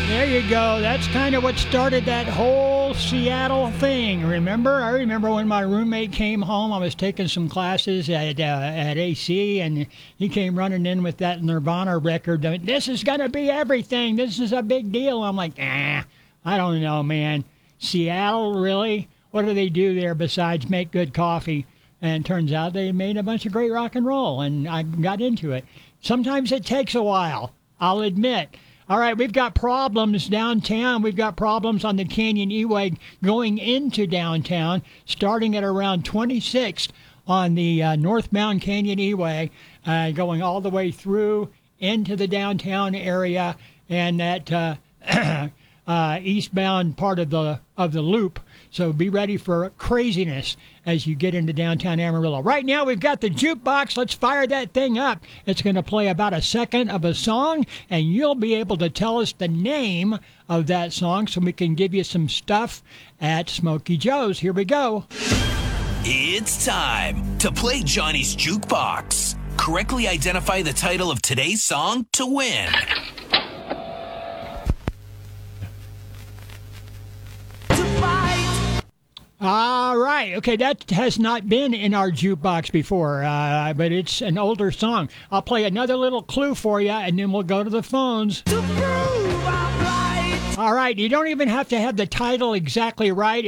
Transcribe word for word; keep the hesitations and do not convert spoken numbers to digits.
There you go. That's kind of what started that whole Seattle thing. Remember? I remember when my roommate came home. I was taking some classes at uh, at A C, and he came running in with that Nirvana record. This is going to be everything. This is a big deal. I'm like, ah, I don't know, man. Seattle, really? What do they do there besides make good coffee? And it turns out they made a bunch of great rock and roll, and I got into it. Sometimes it takes a while, I'll admit. All right, we've got problems downtown. We've got problems on the Canyon E-Way going into downtown, starting at around twenty-sixth on the uh, northbound Canyon E-Way, uh, going all the way through into the downtown area, and that uh, uh, eastbound part of the of the loop. So be ready for craziness as you get into downtown Amarillo. Right now, we've got the jukebox. Let's fire that thing up. It's going to play about a second of a song, and you'll be able to tell us the name of that song so we can give you some stuff at Smokey Joe's. Here we go. It's time to play Johnny's Jukebox. Correctly identify the title of today's song to win. All right. Okay, that has not been in our jukebox before, uh, but it's an older song. I'll play another little clue for you, and then we'll go to the phones. To prove I'm right. All right. You don't even have to have the title exactly right.